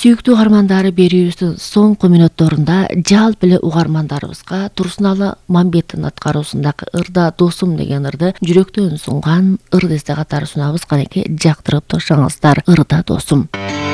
Сүйүктүү угармандары берүүбүздүн соңку мүнөттөрүндө жалпы эле угармандарыбызга Турсуналы Мамбеттин аткаруусундагы Ырда досум деген ырды жүрөктөн сунган ыр десте катары сунабыз. Канеки жактырып турсаңыздар, Ырда досум.